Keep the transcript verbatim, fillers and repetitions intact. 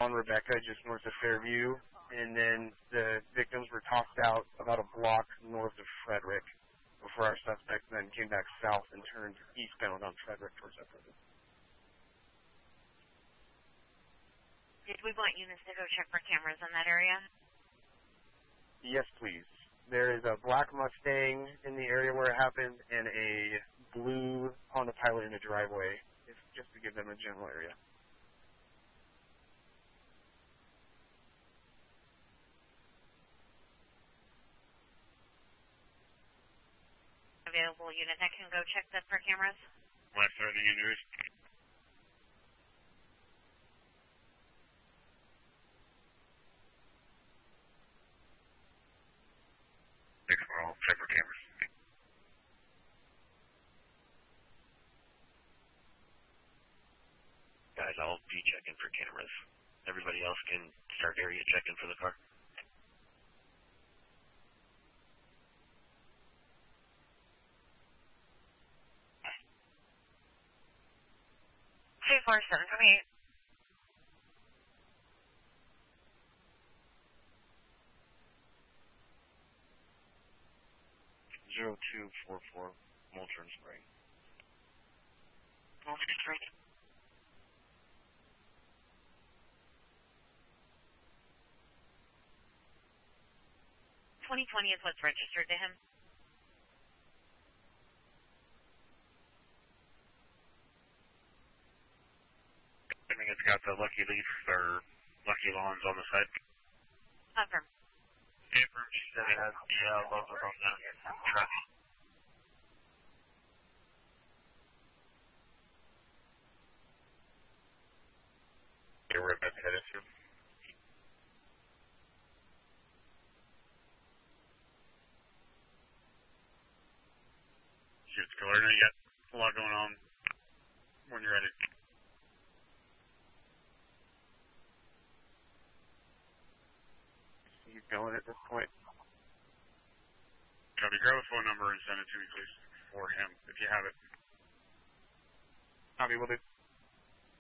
on Rebecca, just north of Fairview, and then the victims were tossed out about a block north of Frederick before our suspect then came back south and turned eastbound on Frederick towards that prison. Did we want units to go check for cameras in that area? Yes, please. There is a black Mustang in the area where it happened and a blue Honda Pilot in the driveway, if, just to give them a general area. Available unit that can go check that for cameras? West Harding and News. Six for all, check for cameras. Guys, I'll be checking for cameras. Everybody else can start area checking for the car. two four seven from eight. zero two four four, Moultrie Spring. Moultrie Spring. twenty twenty is what's registered to him. I think it's got the Lucky Leaf or Lucky Lawns on the side. Confirm. Confirm. She said it has the uh, logo on the truck. Okay, we're about to head into. Shoots coordinate. You got a lot going on when you're ready. He's going at this point. Copy. Grab a phone number and send it to me, please, for him, if you have it. Copy, will do.